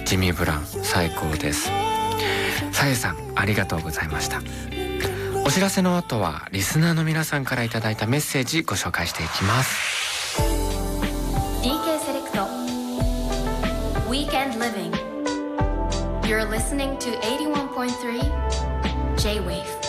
ジミー・ブラウン最高です。さゆさんありがとうございました。お知らせの後はリスナーの皆さんからいただいたメッセージご紹介していきます。 DK セレクト Weekend Living. You're listening to 81.3 J-Wave